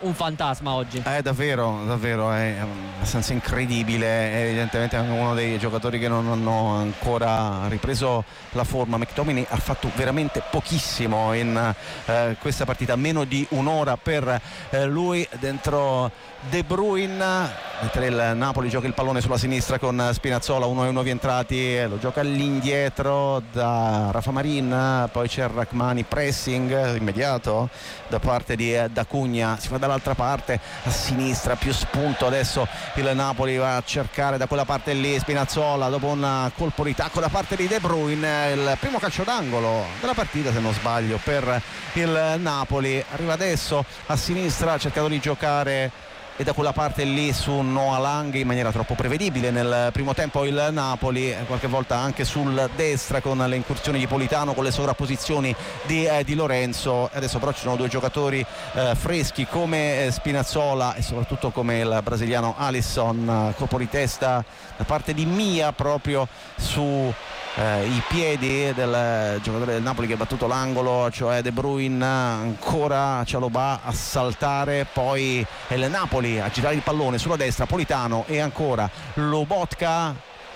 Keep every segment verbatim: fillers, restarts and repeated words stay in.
un fantasma oggi. È davvero, davvero, è abbastanza incredibile, è evidentemente anche uno dei giocatori che non hanno ancora ripreso la forma. McTominay ha fatto veramente pochissimo in eh, questa partita, meno di un'ora per eh, lui dentro De Bruyne, mentre il Napoli gioca il pallone sulla sinistra con Spinazzola, uno e nuovi entrati, lo gioca all'indietro da Rafa Marin, poi c'è Rachmani, pressing immediato da parte di D'Acunha, si fa dall'altra parte a sinistra, più spunto adesso il Napoli va a cercare da quella parte lì Spinazzola, dopo un colpo di tacco da parte di De Bruyne, il primo calcio d'angolo della partita se non sbaglio per il Napoli. Arriva adesso a sinistra, ha cercato di giocare e da quella parte lì su Noah Lang in maniera troppo prevedibile nel primo tempo il Napoli, qualche volta anche sul destra con le incursioni di Politano, con le sovrapposizioni di, eh, di Lorenzo. Adesso però ci sono due giocatori eh, freschi come Spinazzola e soprattutto come il brasiliano Alisson, colpo di testa da parte di Mia proprio su Eh, i piedi del giocatore del Napoli che ha battuto l'angolo, cioè De Bruyne. Ancora Chalobah a saltare, poi è il Napoli a girare il pallone sulla destra, Politano e ancora Lobotka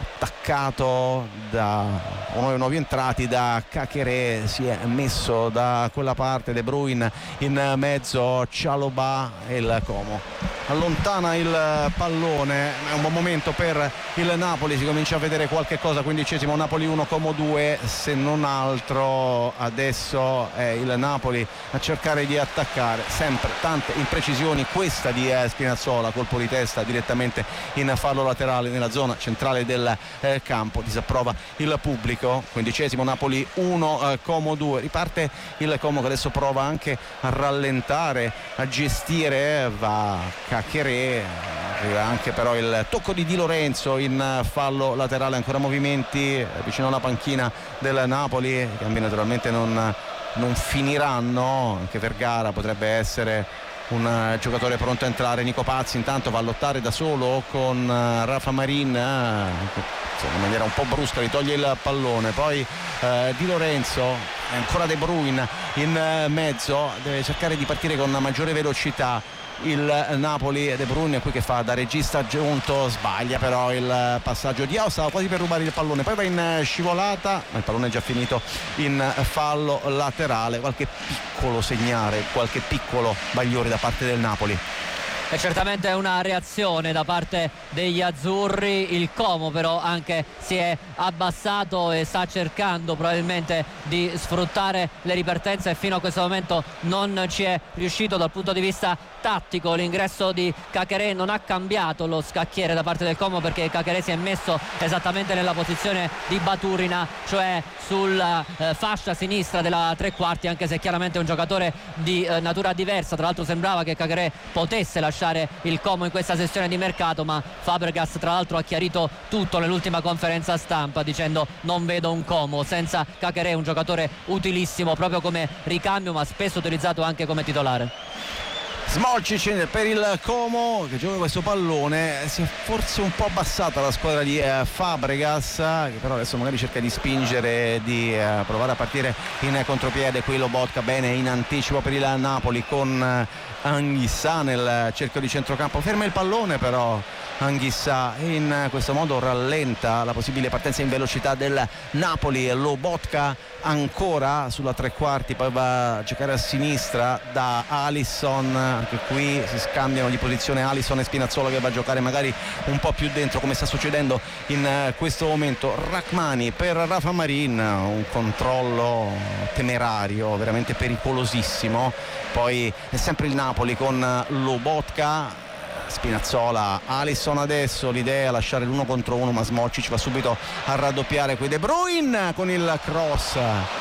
attaccato da uno dei nuovi entrati, da Caqueret, si è messo da quella parte De Bruyne in mezzo, Chalobah e il Como allontana il pallone. È un buon momento per il Napoli, si comincia a vedere qualche cosa. Quindicesimo, Napoli uno, Como due, se non altro adesso è il Napoli a cercare di attaccare, sempre tante imprecisioni, questa di Spinazzola, colpo di testa direttamente in fallo laterale nella zona centrale del eh, campo, disapprova il pubblico. Quindicesimo, Napoli uno, eh, Como due, riparte il Como che adesso prova anche a rallentare, a gestire, va Caqueret, arriva anche però il tocco di Di Lorenzo in fallo laterale, ancora movimenti vicino alla panchina del Napoli, i cambi naturalmente non, non finiranno, anche Vergara potrebbe essere un giocatore pronto a entrare. Nico Pazzi intanto va a lottare da solo con Rafa Marin, in maniera un po' brusca gli toglie il pallone, poi eh, Di Lorenzo, ancora De Bruyne in mezzo, deve cercare di partire con maggiore velocità il Napoli. De Bruyne qui che fa da regista giunto, sbaglia però il passaggio di Ao, stava quasi per rubare il pallone, poi va in scivolata, ma il pallone è già finito in fallo laterale. Qualche piccolo segnale, qualche piccolo bagliore da parte del Napoli. È certamente una reazione da parte degli azzurri. Il Como però anche si è abbassato e sta cercando probabilmente di sfruttare le ripartenze e fino a questo momento non ci è riuscito dal punto di vista tattico. L'ingresso di Caqueret non ha cambiato lo scacchiere da parte del Como, perché Caqueret si è messo esattamente nella posizione di Baturina, cioè sulla eh, fascia sinistra della tre quarti, anche se chiaramente è un giocatore di eh, natura diversa. Tra l'altro sembrava che Caqueret potesse lasciare il Como in questa sessione di mercato, ma Fabregas tra l'altro ha chiarito tutto nell'ultima conferenza stampa dicendo: non vedo un Como senza Caqueret, un giocatore utilissimo proprio come ricambio ma spesso utilizzato anche come titolare. Smolcic per il Como che gioca questo pallone, si è forse un po' abbassata la squadra di eh, Fabregas, che però adesso magari cerca di spingere, di eh, provare a partire in contropiede. Qui Lobotka bene in anticipo per il Napoli con eh, Anghissà nel cerchio di centrocampo, ferma il pallone però Anghissà e in questo modo rallenta la possibile partenza in velocità del Napoli. Lobotka ancora sulla tre quarti, poi va a giocare a sinistra da Alisson, anche qui si scambiano di posizione Alisson e Spinazzola, che va a giocare magari un po' più dentro come sta succedendo in questo momento. Rachmani per Rafa Marin, un controllo temerario, veramente pericolosissimo. Poi è sempre il Napoli con Lobotka, Spinazzola, Alisson adesso, l'idea è lasciare l'uno contro uno, ma Smolcic va subito a raddoppiare qui. De Bruyne con il cross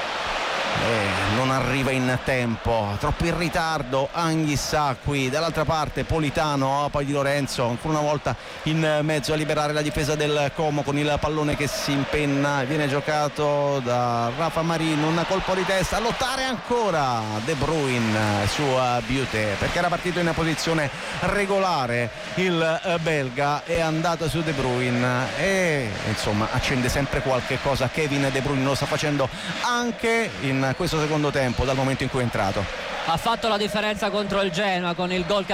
e non arriva in tempo, troppo in ritardo Anghissà qui. Dall'altra parte Politano, poi Di Lorenzo ancora una volta in mezzo a liberare la difesa del Como con il pallone che si impenna, viene giocato da Rafa Marin, un colpo di testa, a lottare ancora De Bruyne su Buté, perché era partito in posizione regolare il belga, è andato su De Bruyne e insomma accende sempre qualche cosa. Kevin De Bruyne lo sta facendo anche in questo secondo tempo dal momento in cui è entrato. Ha fatto la differenza contro il Genoa con il gol